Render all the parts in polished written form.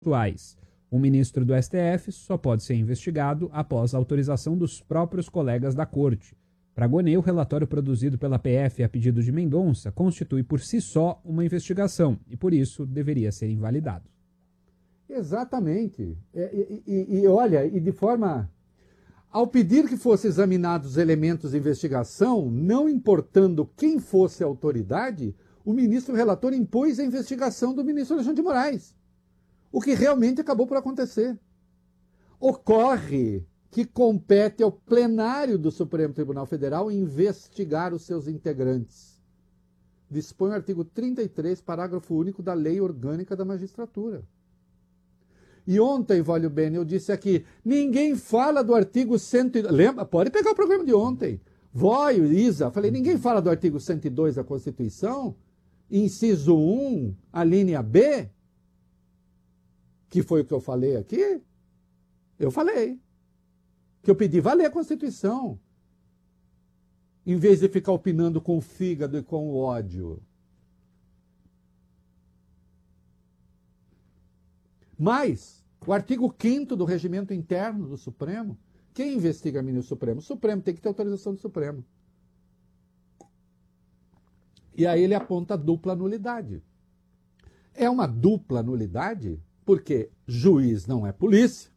atuais. O ministro do STF só pode ser investigado após a autorização dos próprios colegas da corte. Para Gonê, o relatório produzido pela PF a pedido de Mendonça constitui por si só uma investigação e, por isso, deveria ser invalidado. Exatamente. Olha, e de forma... Ao pedir que fossem examinados os elementos de investigação, não importando quem fosse a autoridade, o ministro relator impôs a investigação do ministro Alexandre de Moraes. O que realmente acabou por acontecer. Ocorre que compete ao plenário do Supremo Tribunal Federal investigar os seus integrantes. Dispõe o artigo 33, parágrafo único da Lei Orgânica da Magistratura. E ontem, Vólio Bene, eu disse aqui, ninguém fala do artigo 102... Lembra? Pode pegar o programa de ontem. Vóio, Isa, falei, ninguém fala do artigo 102 da Constituição, inciso 1, a linha B, que foi o que eu falei aqui. Eu falei. Que eu pedi valer a Constituição. Em vez de ficar opinando com o fígado e com o ódio. Mas, o artigo 5º do regimento interno do Supremo, quem investiga ministro Supremo? O Supremo tem que ter autorização do Supremo. E aí ele aponta a dupla nulidade. É uma dupla nulidade porque juiz não é polícia.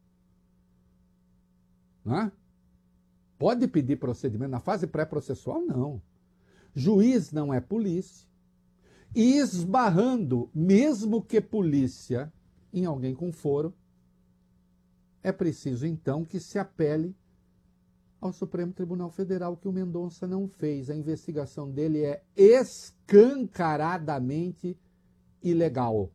Não é? Pode pedir procedimento na fase pré-processual? Não. Juiz não é polícia. E esbarrando, mesmo que polícia, em alguém com foro, é preciso então que se apele ao Supremo Tribunal Federal, que o Mendonça não fez. A investigação dele é escancaradamente ilegal.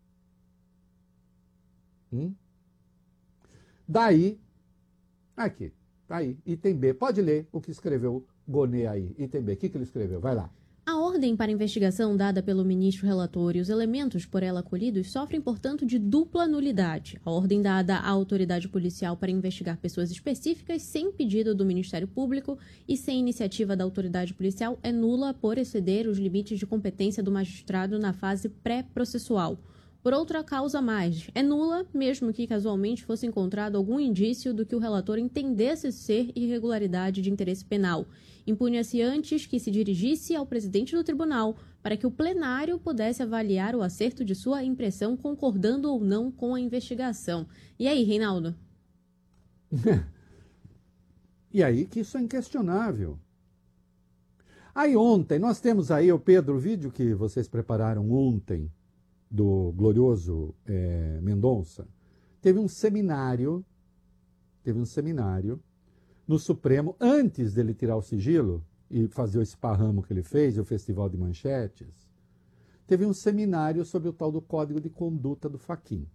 Daí, aqui, tá aí, item B. Pode ler o que escreveu Gonê aí. Item B, o que ele escreveu? Vai lá. A ordem para investigação dada pelo ministro relator e os elementos por ela acolhidos sofrem, portanto, de dupla nulidade. A ordem dada à autoridade policial para investigar pessoas específicas sem pedido do Ministério Público e sem iniciativa da autoridade policial é nula por exceder os limites de competência do magistrado na fase pré-processual. Por outra causa mais, é nula, mesmo que casualmente fosse encontrado algum indício do que o relator entendesse ser irregularidade de interesse penal. Impunha-se antes que se dirigisse ao presidente do tribunal para que o plenário pudesse avaliar o acerto de sua impressão, concordando ou não com a investigação. E aí, Reinaldo? E aí que isso é inquestionável. Aí ontem, nós temos aí, o Pedro, o vídeo que vocês prepararam ontem, do glorioso Mendonça, teve um seminário no Supremo, antes dele tirar o sigilo e fazer o esparramo que ele fez, o Festival de Manchetes, teve um seminário sobre o tal do Código de Conduta do Fachin.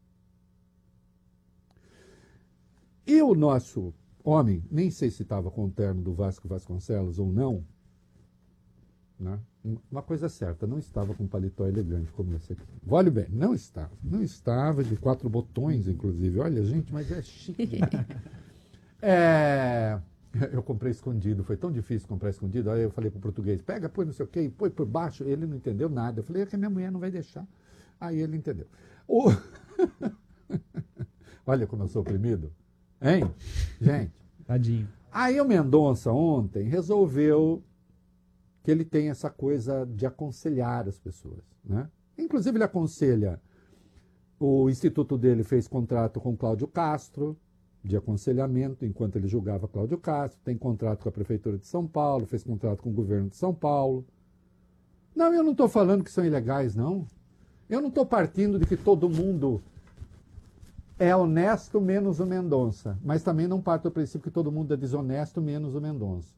E o nosso homem, nem sei se estava com o terno do Vasco Vasconcelos ou não, né? Uma coisa certa, não estava com um paletó elegante como esse aqui. Olha bem, não estava de 4 botões, inclusive. Olha, gente, mas é chique. Eu comprei escondido, foi tão difícil comprar escondido. Aí eu falei para o português, pega, põe não sei o quê, põe por baixo. Ele não entendeu nada. Eu falei, é que a minha mulher não vai deixar. Aí ele entendeu. Olha como eu sou oprimido. Hein? Gente. Tadinho. Aí o Mendonça ontem resolveu que ele tem essa coisa de aconselhar as pessoas, né? Inclusive ele aconselha, o instituto dele fez contrato com Cláudio Castro, de aconselhamento, enquanto ele julgava Cláudio Castro, tem contrato com a Prefeitura de São Paulo, fez contrato com o governo de São Paulo. Não, eu não estou falando que são ilegais, não. Eu não estou partindo de que todo mundo é honesto menos o Mendonça, mas também não parto do princípio que todo mundo é desonesto menos o Mendonça.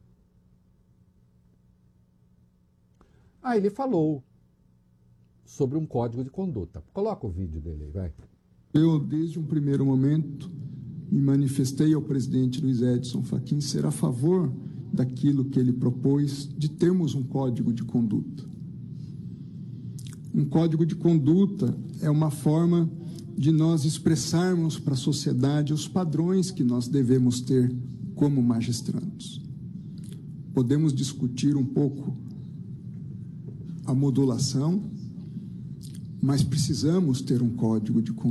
Aí ele falou sobre um código de conduta. Coloca o vídeo dele aí, vai. Eu, desde um primeiro momento, me manifestei ao presidente Luiz Edson Fachin ser a favor daquilo que ele propôs de termos um código de conduta. Um código de conduta é uma forma de nós expressarmos para a sociedade os padrões que nós devemos ter como magistrados. Podemos discutir um pouco a modulação, mas precisamos ter um código de conduta.